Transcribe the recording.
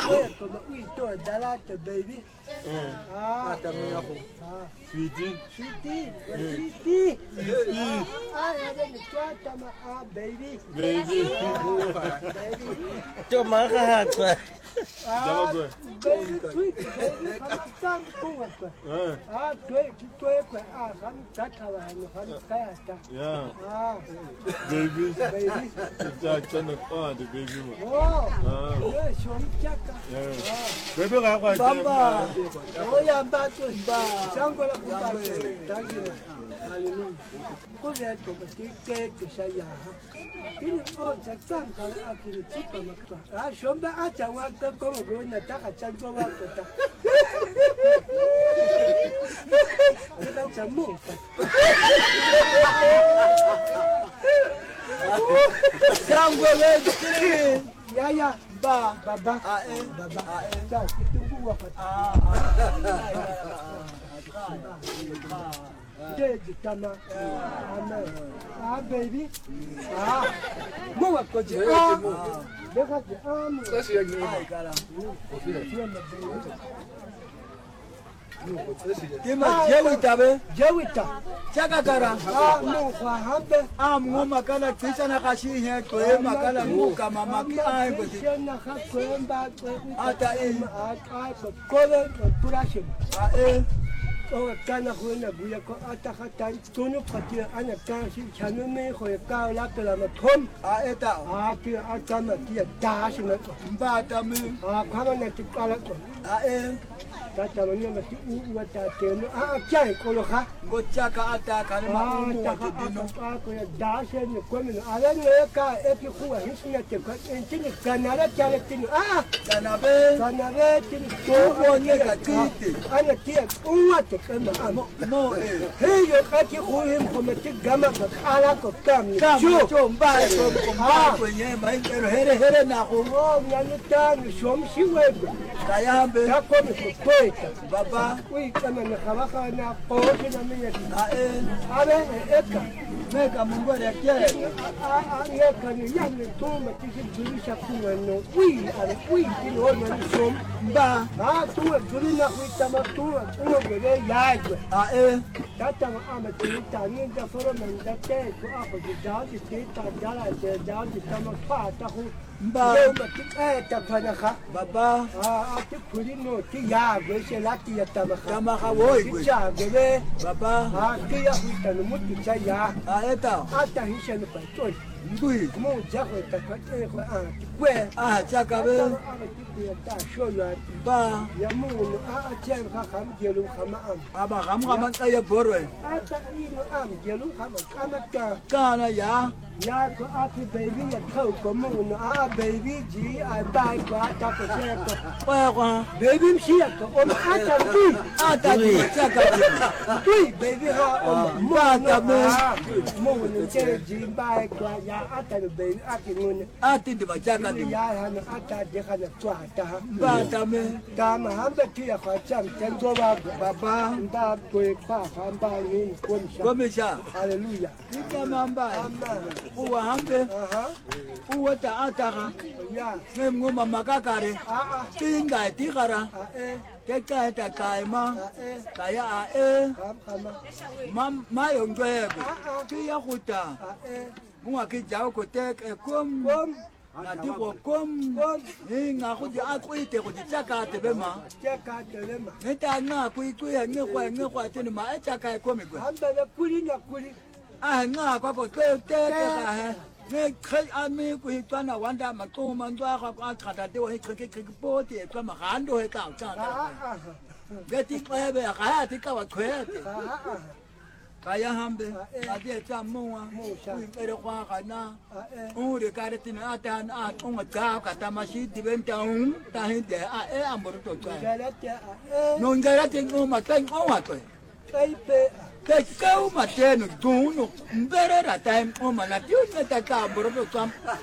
como uito dalata baby. Sweetie. Sweetie. Ada ni tuata ma baby. Baby. Cuma kahat pa. Baby sweet baby kamatang kungat pa. Tuwe kwa kan tatawa hani kan kaya ta. Yeah. Baby. Baby. It's the baby. Oh. Shom chaka. Baby ka kwa. Bamba. Oya batu ba. Sango la kubaba. Tangi. Hallelujah. Kule to batike to saya. Ini zakam kala akiri tipa makwa. Shomba acha waka komo gona taka chango wako ta. Kita jamu. Sango le. Ya baba. Baba. Ta kitungu wako. Tama. Amen. Baby. Mo wako je. Deja je. Sasa yake. Ai cara. Kima jewita be? Jewita. Chaka kara. Mo kwa hambe. Mu makala kisha na kashi he to e makala mu kama maki ai boti. Shena ha kwemba. Ata e. Ata kole turashim. Oh, kana huena buya ko ataka tan tunu patia ana kasi chanu me ko ka la kala ma thom Eta. ki atama ki da shi na Mbata mi. kama na ti kala ko tata mani ma ti u wa ta te no chai ko lo ha Go chaka ata kana ma mu wa ta dino. ko ya da shi ne ko min ala ne ka e ki ku wa hisna te ko en ti ni kanara chale ti ni Kana be. kanare ti ni To go ne ka titi. ana ti u wa te kama Mo hey yo kati kuhim kumeti gama ala ko kam ni Kama cho mbae ko mbae kwenye maingero here na ko. nyani tani shom shiwebe Kayambe. ya komi kutoita Baba. ui kama na kawaka na koshi na miya abe eka Mega mungu rekye. eka ni yani tuma tiki durisha kuma no ui kini hona ni shom Mba. tuwe durina kuitama tuwe gere yaigwe tata ma ama tita ni da foro man da te ko ako di dadi tita dala de dadi tama pata hu Mba. ma ti ta fana kha Baba. ti puri no ti ya gwe se la ti ya tama kha Kama ka woi ti cha gwe Baba. ti ya hu ta no muti cha ya Eta. ata hi se no pa to Ndui. mo ja ko ta ka te ko ti kwe Chaka be. ama ti ya ta sho ya Ba. ya mo no chen kha kham gelu khama am Aba kama kaya borwe. ata ino am gelu khama kama ka Kana ya. ya ko ati baby ya thau ko mo no baby ji bai ko ata ko se ko Kwa. baby si ya ko o ata tu Ata chaka. tu baby ha o mo Ata me. mo no che ji bai ko ya ata no baby ati mo ne Ati ndi chaka ndi. ya ha no ata de ha na tu ata ha Bata me. ta ma hambe ti ya kwa cham ten do ba Baba. nda ko pa hamba ni ko sha Komisha. hallelujah Ika mamba. amen Uwa hambe. Uwa ta ataka. ya Ngoma makakare. Tinga tikara. Keka ta kaima. Kaya Ma yongwebe. Kiya kuta. Mwa kijao kotek kom. Na tiko kom. Nga kudi akuite kudi chaka tebema. cheka telema Nita nga kuikuya ngekwa tini ma chaka komikwe. hamba na kuli Nga kwa ko te ka he. Ne khai ami ku hitwana wanda makoma ndwa kwa khata de he khike poti kwa magando he ka cha. Geti kwebe ka ti ka wa khwete. Kaya hambe ade cha moa ku ere kwa kana. Ure kare tin ata unga ka ka tamashi dibenta ta hinde amoro to cha. No ngara tin uma tan owa to. Cái câu mà trên nó tú nó bê ra tay mà là thiếu người ta cả bữa đó xong